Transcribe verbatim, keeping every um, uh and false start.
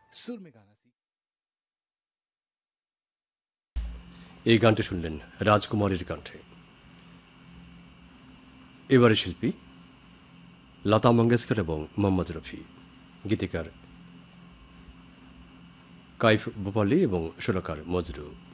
सुर में गाना सीख। এই গানটি শুনলেন রাজকুমারীর কণ্ঠে। এবারে শিল্পী লতা মঙ্গেশকর এবং মোহাম্মদ রফি, গীতিকার কাইফ ভোপালি এবং সুরকার মজরু।